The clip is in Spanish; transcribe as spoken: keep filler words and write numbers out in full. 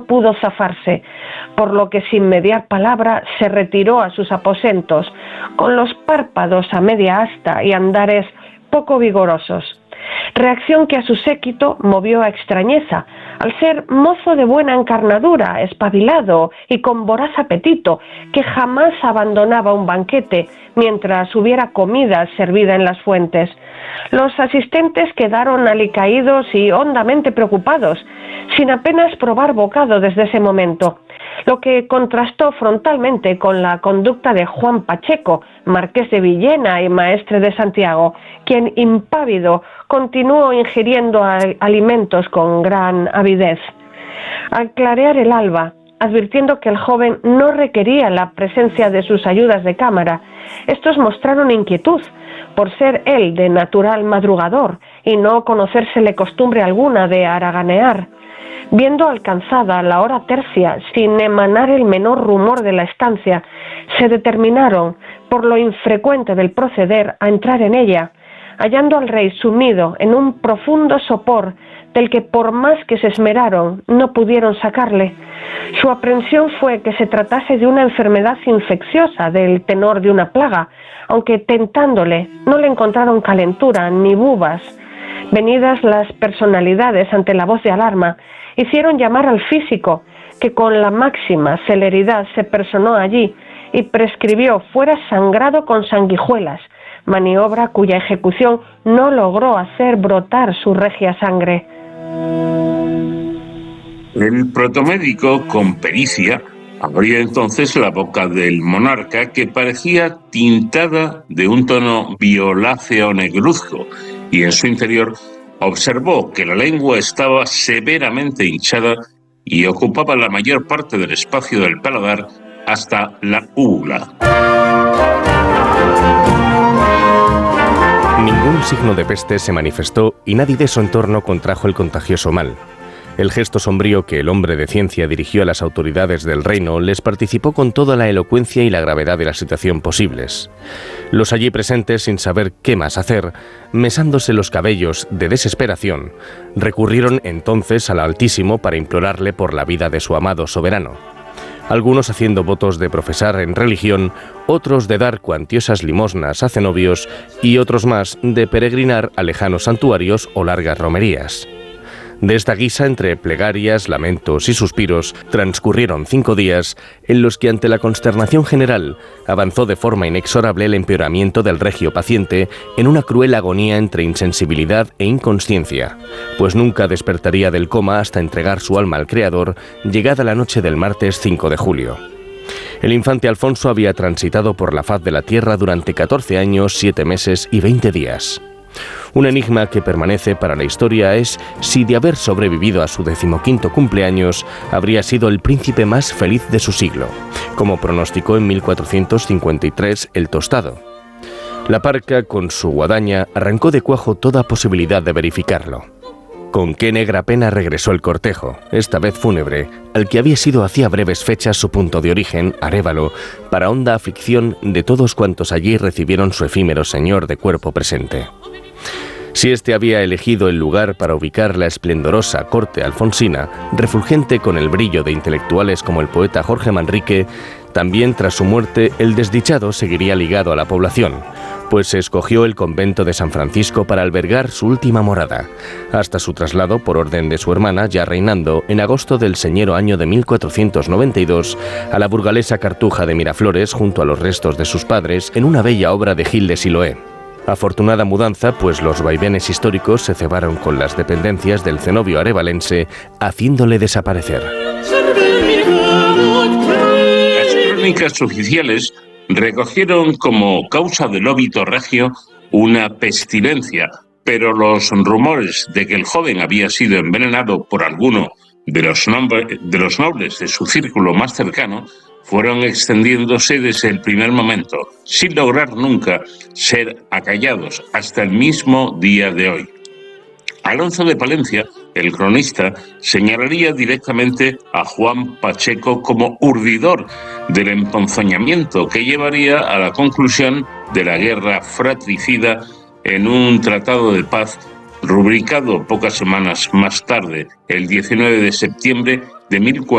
pudo zafarse, por lo que sin mediar palabra se retiró a sus aposentos, con los párpados a media asta y andares poco vigorosos. Reacción que a su séquito movió a extrañeza, al ser mozo de buena encarnadura, espabilado y con voraz apetito, que jamás abandonaba un banquete mientras hubiera comida servida en las fuentes. Los asistentes quedaron alicaídos y hondamente preocupados, sin apenas probar bocado desde ese momento, lo que contrastó frontalmente con la conducta de Juan Pacheco, marqués de Villena y maestre de Santiago, quien, impávido, continuó ingiriendo alimentos con gran avidez. Al clarear el alba, advirtiendo que el joven no requería la presencia de sus ayudas de cámara, estos mostraron inquietud, por ser él de natural madrugador y no conocérsele costumbre alguna de haraganear. Viendo alcanzada la hora tercia sin emanar el menor rumor de la estancia, se determinaron, por lo infrecuente del proceder, a entrar en ella, hallando al rey sumido en un profundo sopor del que por más que se esmeraron no pudieron sacarle. Su aprensión fue que se tratase de una enfermedad infecciosa del tenor de una plaga, aunque tentándole no le encontraron calentura ni bubas. Venidas las personalidades ante la voz de alarma, hicieron llamar al físico, que con la máxima celeridad se personó allí y prescribió fuera sangrado con sanguijuelas, maniobra cuya ejecución no logró hacer brotar su regia sangre. El protomédico, con pericia, abrió entonces la boca del monarca, que parecía tintada de un tono violáceo negruzco, y en su interior observó que la lengua estaba severamente hinchada y ocupaba la mayor parte del espacio del paladar hasta la úvula. Ningún signo de peste se manifestó y nadie de su entorno contrajo el contagioso mal. El gesto sombrío que el hombre de ciencia dirigió a las autoridades del reino les participó con toda la elocuencia y la gravedad de la situación posibles. Los allí presentes, sin saber qué más hacer, mesándose los cabellos de desesperación, recurrieron entonces al Altísimo para implorarle por la vida de su amado soberano. Algunos haciendo votos de profesar en religión, otros de dar cuantiosas limosnas a cenobios y otros más de peregrinar a lejanos santuarios o largas romerías. De esta guisa, entre plegarias, lamentos y suspiros, transcurrieron cinco días en los que, ante la consternación general, avanzó de forma inexorable el empeoramiento del regio paciente en una cruel agonía entre insensibilidad e inconsciencia, pues nunca despertaría del coma hasta entregar su alma al Creador, llegada la noche del martes cinco de julio. El infante Alfonso había transitado por la faz de la tierra durante catorce años, siete meses y veinte días. Un enigma que permanece para la historia es si, de haber sobrevivido a su decimoquinto cumpleaños, habría sido el príncipe más feliz de su siglo, como pronosticó en mil cuatrocientos cincuenta y tres el Tostado. La parca, con su guadaña, arrancó de cuajo toda posibilidad de verificarlo. Con qué negra pena regresó el cortejo, esta vez fúnebre, al que había sido hacía breves fechas su punto de origen, Arévalo, para honda aflicción de todos cuantos allí recibieron su efímero señor de cuerpo presente. Si éste había elegido el lugar para ubicar la esplendorosa corte alfonsina, refulgente con el brillo de intelectuales como el poeta Jorge Manrique, también tras su muerte el desdichado seguiría ligado a la población, pues se escogió el convento de San Francisco para albergar su última morada, hasta su traslado por orden de su hermana, ya reinando, en agosto del señero año de mil cuatrocientos noventa y dos, a la burgalesa Cartuja de Miraflores junto a los restos de sus padres en una bella obra de Gil de Siloé. Afortunada mudanza, pues los vaivenes históricos se cebaron con las dependencias del cenobio arevalense, haciéndole desaparecer. Las crónicas oficiales recogieron como causa del óbito regio una pestilencia, pero los rumores de que el joven había sido envenenado por alguno de los, nombre, de los nobles de su círculo más cercano fueron extendiéndose desde el primer momento, sin lograr nunca ser acallados hasta el mismo día de hoy. Alonso de Palencia, el cronista, señalaría directamente a Juan Pacheco como urdidor del emponzoñamiento que llevaría a la conclusión de la guerra fratricida en un tratado de paz rubricado pocas semanas más tarde, el diecinueve de septiembre de mil cuatrocientos